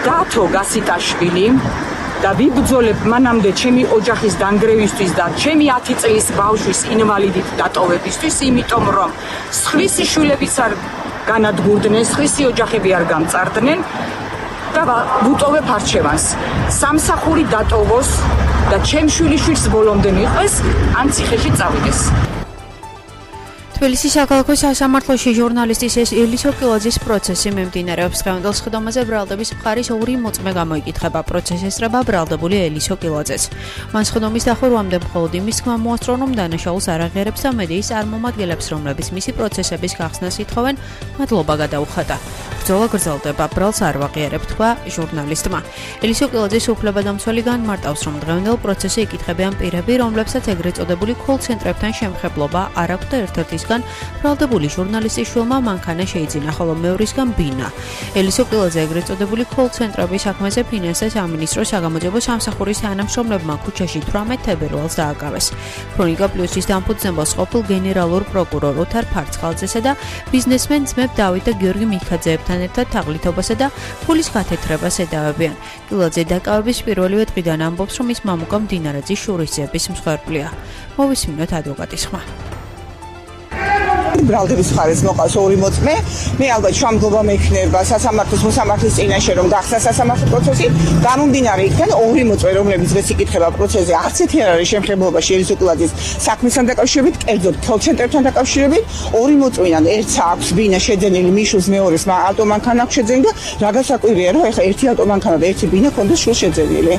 დათო გასიტაშვილი და ვიბრძოლებ მანამდე ჩემი ოჯახის დანგრევისთვის და ჩემი 10 წლის ბავშვის ინვალიდით დატოვებისთვის, იმიტომ რომ სხვისი შვილებიც არ განადგურდნენ, სხვისი ოჯახები არ გამწარდნენ და ვუტოვებ არჩევანს. სამსახური დატოვოს და ჩემ შვილიშვილს ბოლომდე მიყვეს, ან ციხეში წავიდეს. თბილისის საქალაქო სასამართლოში ჟურნალისტის ელისო კილაძის პროცესი მიმდინარეობს. დღევანდელ სხდომაზე ბრალდების მხარის ორი მოწმე გამოიკითხება. პროცესი ესწრება ბრალდებული ელისო კილაძეს. მან სხდომის დახურვამდე მხოლოდ იმის თქმა მოასწრო, რომ დანაშაულს არ აღიარებს და მედიის წარმომადგენლებს, რომლებიც მისი პროცესების გახსნას ითხოვენ, მადლობა გადაუხადა. ბრძოლა გრძელდება, ბრალს არ ვაღიარებ, თქვა ჟურნალისტმა. ელისო კილაძის უფლებადამცველი განმარტავს, რომ დღევანდელ პროცესში იკითხებიან პირები, რომლებსაც ეგრეთ წოდებული კოლ-ცენტრებთან შემხებლობა არ აქვს და ერთ-ერთისგან ბრალდებული ჟურნალისტის შვილმა მანქანა შეიძინა, ხოლო მეორისგან ბინა. ელისო კილაძე ეგრეთ წოდებული კოლ-ცენტრების საქმეზე ფინანსთა სამინისტროს საგამოძიებო სამსახურის თანამშრომლებმა ქუჩაში 18 თებერვალს დააკავეს. ქრონიკა პლუსის დამფუძნებელს ყოფილ გენერალურ პროკურორ ოთარ ფარცხალაძესა და ბიზნესმენ ძმებ დავით და გიორგი მიქაძეებთან ერთად თაღლითობასა და ფულის გათეთრებას ედავებიან. კილაძე დაკავების პირველივე დღიდან ამბობს, რომ ის მამუკა მდინარაძის შურისძიების მსხვერპლია. მოვისმინოთ ადვოკატის ხმა. ბრალდების მხარეს მოყავს ორი მოწმე. მე ალბათ შამგობა მექნება სასამართლოს მოსამართლის წინაშე რომ გახსნა სასამართლო პროცესი. გამომდინარე იქიდან ორი მოწმე, რომლებიც დღეს იკითხება პროცესზე, არც ერთი არ არის შემხებლობაში ელისო კილაძის საქმესთან დაკავშირებით, კერძოდ კოლ-ცენტრებთან დაკავშირებით. ორი მოწმიდან ერთს აქვს ბინა შეძენილი, მიშულს მეორეს ავტომანქანა აქვს შეძენილი და რა გასაკვირია, რომ ეხლა ერთი ავტომანქანა და ერთი ბინა ქონდეს შულ შეძენილი.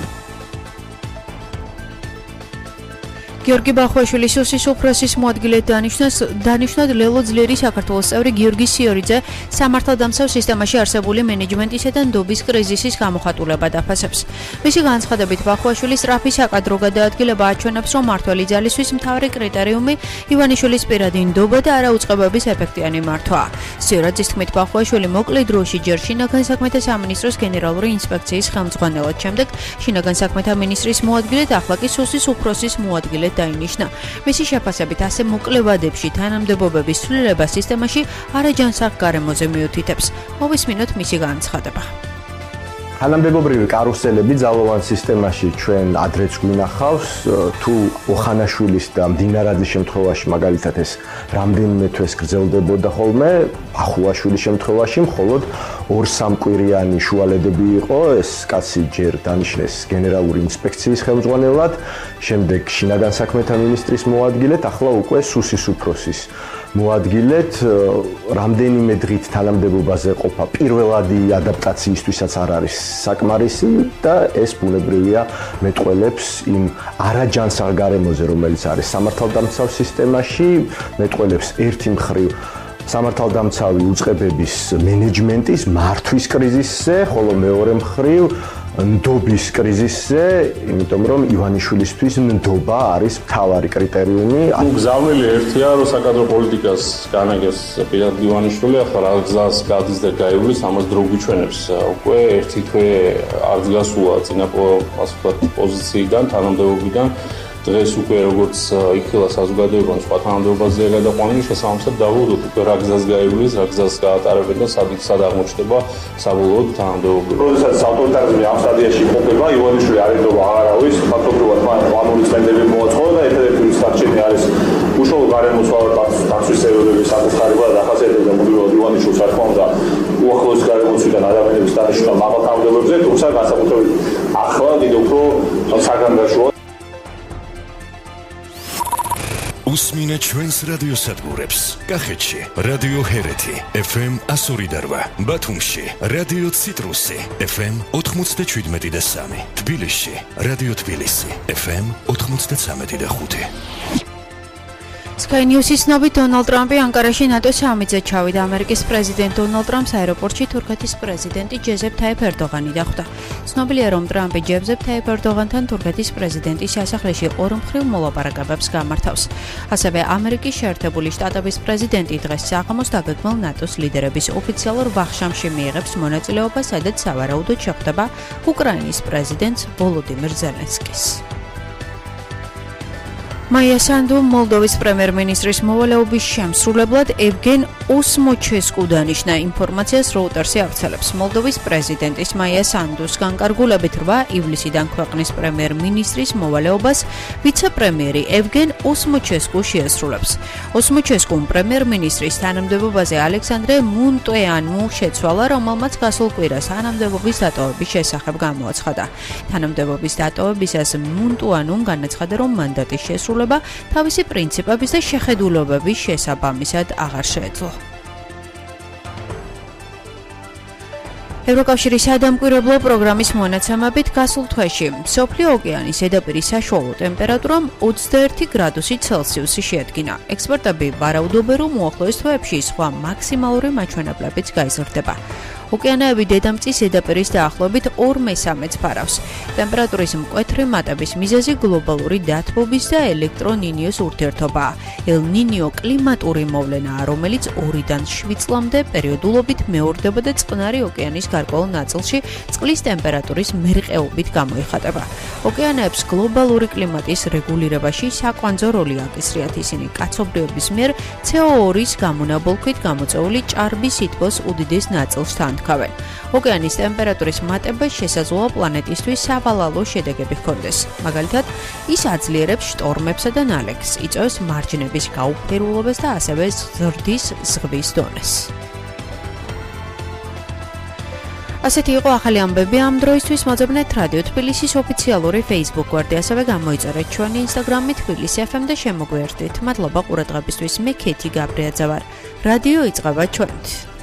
გიორგი ბახვაშვილის სუსის უფროსის მოადგილედ დანიშნად ლელო ძლიერი საქართველოს წევრი გიორგი სიორიძე სამართალდამცავ სისტემაში არსებული მენეჯმენტისა და ნდობის კრიზისის გამოხატულება დაფასებს. მისი განცხადებით ბახვაშვილის სწრაფი საკადრო გადაადგილება აჩვენებს, რომ მმართველი ძალისთვის მთავარი კრიტერიუმი ივანიშვილის პირადი ნდობა და არაუწყებობის ეფექტიანი მართვაა. სიორიძის თქმით, ბახვაშვილი მოკლე დროში ჯერ შინაგან საქმეთა სამინისტროს გენერალური ინსპექციის ხელმძღვანელად, შემდეგ შინაგან საქმეთა მინისტრის მოადგილედ, ახლა კი სუსის უფროსის მოადგილედ დაინიშნა. მისი შეფასებით ასე მოკლე ვადებში თანამდებობების ცვლილება სისტემაში არაჯანსაღ გარემოზე მიუთითებს. მოვისმინოთ მისი განცხადება. თანამდებობრივი კარუსელები ძალოვან სისტემაში ჩვენ ადრეც გვინახავს, თუ ოხანაშვილის და მდინარაძის შემთხვევაში მაგალითად ეს რამდენიმე თვეს გრძელდებოდა ხოლმე, ბახუაშვილის შემთხვევაში მხოლოდ 2-3 კვირიანი შუალედები იყო, ეს კაცი ჯერ დანიშნეს გენერალური ინსპექციის ხელმძღვანელად, შემდეგ შინაგან საქმეთა მინისტრის მოადგილედ, ახლა უკვე სუსის უფროსის მოადგილედ, რამდენიმე დღით თანამდებობაზე ყოფა პირველადი ადაპტაციისთვისაც არ არის საკმარისი და ეს ბუნებრივია მეტყველებს იმ არაჯანსაღ გარემოზე, რომელიც არის სამართალდამცავ სისტემაში, მეტყველებს ერთი მხრივ სამართალდამცავი უწყებების მენეჯმენტის მართვის კრიზისზე, ხოლო მეორე მხრივ ნდობის კრიზისზე, იმიტომ რომ ივანიშვილისთვის ნდობა არის მთავარი კრიტერიუმი. გზავნილი ერთია, რომ საკადრო პოლიტიკას განაგებს პირად ივანიშვილი, ახლა რა გზას გადის და გაივლის, ამას დრო გვიჩვენებს. უკვე ერთი თვე არ გასულა წინა პოზიციიდან, თანამდებობიდან. დღეს უკვე როგორც იხილა საზოგადოებამ სხვა თანამდებობაზე გადაყვანილი, შესაბამისად დავუდოთ უკვე რა გზას გაივლის, რა გზას გაატარებენ და სად აღმოჩნდება საბოლოოდ თანამდებობები. როდესაც ავტორიტარიზმი ამ სტადიაში იმყოფება, ივანიშვილი არ ედობა აღარავის, ფაქტობრივად მან პლანური წმენდები მოაწყო და ერთ-ერთი სტარჩენი არის უშუალო გარემოცვალ დაცვის სერვერების საკუთრება და ახასიათებდა მუდმივად ივანიშვილს რა თქმა უნდა უახლოეს გარემოცვიდან ადამიანების დანიშვნა მაღალ თანამდებობებზე, თუმცა განსაკუთრებით ახლა კიდევ უფრო საგანგაშოა. უსმინეთ ჩვენს რადიოსადგურებს. კახეთში რადიო ჰერეთი FM 102.8, ბათუმში რადიო ციტრუსი FM 97.3, თბილისში რადიო თბილისი FM 93.5. Sky News-ის ცნობით დონალდ ტრამპი ანკარაში ნატოს სამიტზე ჩავიდა. ამერიკის პრეზიდენტ დონალდ ტრამპს აეროპორტში თურქეთის პრეზიდენტი ჯეზეპ თაიფ ერდოღანი დახვდა. ცნობილია, რომ ტრამპი ჯეზეპ თაიფ ერდოღანთან თურქეთის პრეზიდენტის სასახლეში ორმხრივ მოლაპარაკებებს გამართავს. ასევე ამერიკის შეერთებული შტატების პრეზიდენტი დღეს საღამოს დაგეგმილ ნატოს ლიდერების ოფიციალურ ვახშამში მიიღებს მონაწილეობას, სადაც სავარაუდოდ შეხვდება უკრაინის პრეზიდენტს ვოლოდიმირ ზელენსკის. მაია სანდუ მოლდოვის პრემიერ-მინისტრის მოვალეობის შემსრულებლად ევგენ ოსმოჩესკუ დანიშნა ინფორმაციას Reuters-ი ავრცელებს. მოლდოვის პრეზიდენტის მაია სანდუს განკარგულებით 8 ივლისიდან ქვეყნის პრემიერ-მინისტრის მოვალეობას ვიცე-პრემიერი ევგენ ოსმოჩესკუ შეასრულებს. ოსმოჩესკუმ პრემიერ-მინისტრის თანამდებობაზე ალექსანდრე მუნტუანუ შეცვალა, რომელმაც გასულ კვირას თანამდებობის დატოვების შესახებ გამოაცხადა. თანამდებობის დატოვებისას მუნტუანუმ განაცხადა, რომ მანდატის შესრულება თავისი პრინციპების და შეხედულებების შესაბამისად აღარ შეეძლო. ევროკავშირის სადამკვირვებლო პროგრამის მონაცემებით გასულ თვეში მსოფლიო ოკეანის ზედაპირის საშუალო ტემპერატურამ 21 გრადუსი ცელსიუსი შეადგინა. ექსპერტები ვარაუდობენ, რომ უახლოეს თვეებში სხვა მაქსიმალური მაჩვენებლებიც გაიზრდება. ოკეანეები დედამიწის ზედაპირის დაახლოებით 2/3-ს ფარავს. ტემპერატურის მკვეთრი მატების მიზეზი გლობალური დათბობის და ელექტრონინიოს ურთიერთობაა. ელ-ნინიო კლიმატური მოვლენაა, რომელიც 2-დან 7 წლამდე პერიოდულობით მეორდება და წყნარი ოკეანის გარკვეულ ნაწილში წყლის ტემპერატურის მერყეობით გამოიხატება. ოკეანეებს გლობალური კლიმატის რეგულირებაში საკვანძო როლი აკისრიათ, ისინი კაცობრიობის მიერ CO2-ის გამონაბოლქვით გამოწვეული ჭარბის სითბოს უდიდეს ნაწილს თანთქავენ. ოკეანის ტემპერატურის მატება შესაძლოა პლანეტისთვის სავალალო შედეგები ჰქონდეს. მაგალითად, ის აძლიერებს შტორმებსა და ნალექს, იწვევს მარჯნების გაუფრთხილებას და ასევე ზრდის ზღვის დონეს. ასეთი იყო ახალი ამბები ამ დროისთვის. მოძებნეთ რადიო თბილისის ოფიციალური Facebook გვერდი, ასევე გამოიწერეთ ჩვენი Instagram-ი თბილისი FM და შემოგვიერთდით. მადლობა ყურადღებისთვის. მე ქეთი გაბრიაძე ვარ. რადიო იწყება ჩვენით.